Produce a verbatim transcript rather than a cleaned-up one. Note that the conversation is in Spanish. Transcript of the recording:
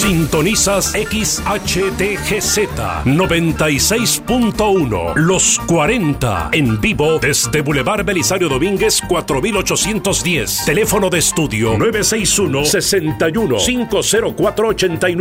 Sintonizas X H D G Z noventa y seis punto uno, Los cuarenta, en vivo desde Boulevard Belisario Domínguez cuatro mil ochocientos diez. Teléfono de estudio nueve seis uno, seis uno, cinco cero cuatro, ocho nueve.